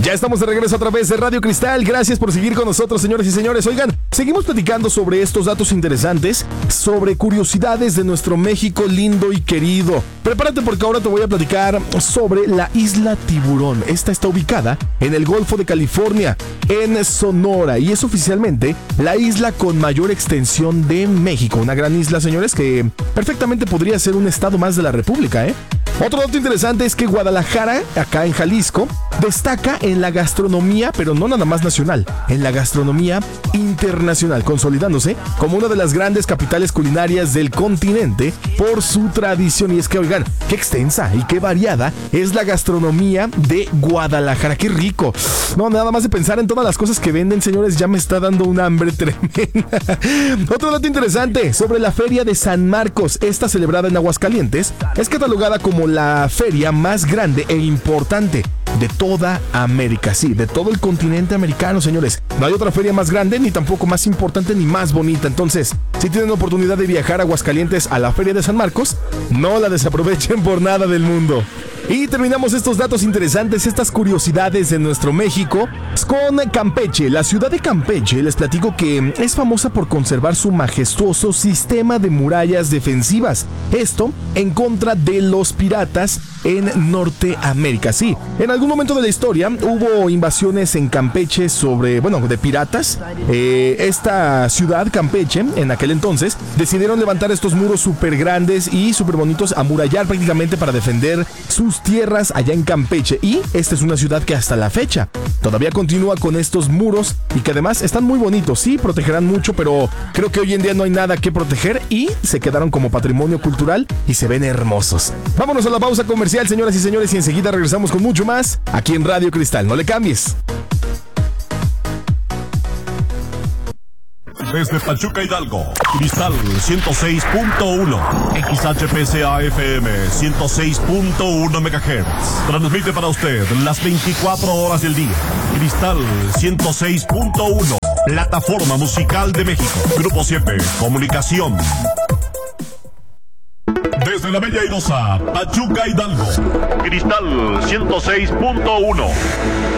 Ya estamos de regreso a través de Radio Cristal. Gracias por seguir con nosotros, señores y señores. Oigan, seguimos platicando sobre estos datos interesantes, sobre curiosidades de nuestro México lindo y querido. Prepárate porque ahora te voy a platicar sobre la Isla Tiburón. Esta está ubicada en el Golfo de California, en Sonora, y es oficialmente la isla con mayor extensión de México. Una gran isla, señores, que perfectamente podría ser un estado más de la República, ¿eh? Otro dato interesante es que Guadalajara, acá en Jalisco, destaca en la gastronomía, pero no nada más nacional, en la gastronomía internacional, consolidándose como una de las grandes capitales culinarias del continente por su tradición. Y es que, oigan, qué extensa y qué variada es la gastronomía de Guadalajara. ¡Qué rico! No, nada más de pensar en todas las cosas que venden, señores, ya me está dando un hambre tremenda. Otro dato interesante sobre la Feria de San Marcos. Esta, celebrada en Aguascalientes, es catalogada como la feria más grande e importante de toda América, sí, de todo el continente americano, señores. No hay otra feria más grande, ni tampoco más importante, ni más bonita. Entonces, si tienen oportunidad de viajar a Aguascalientes a la Feria de San Marcos, no la desaprovechen por nada del mundo. Y terminamos estos datos interesantes, estas curiosidades de nuestro México, con Campeche. La ciudad de Campeche, les platico que es famosa por conservar su majestuoso sistema de murallas defensivas. Esto en contra de los piratas en Norteamérica. Sí, en algún momento de la historia hubo invasiones en Campeche de piratas. Esta ciudad, Campeche, en aquel entonces, decidieron levantar estos muros súper grandes y súper bonitos, amurallar prácticamente para defender sus tierras allá en Campeche. Y esta es una ciudad que hasta la fecha todavía continúa con estos muros y que además están muy bonitos. Sí, protegerán mucho, pero creo que hoy en día no hay nada que proteger y se quedaron como patrimonio cultural y se ven hermosos. Vámonos a la pausa comercial, señoras y señores, y enseguida regresamos con mucho más aquí en Radio Cristal. No le cambies. Desde Pachuca, Hidalgo, Cristal 106.1, XHPCA FM 106.1 MHz. Transmite para usted las 24 horas del día. Cristal 106.1, plataforma musical de México. Grupo 7, comunicación. Desde la Bella Airosa, Pachuca, Hidalgo, Cristal 106.1.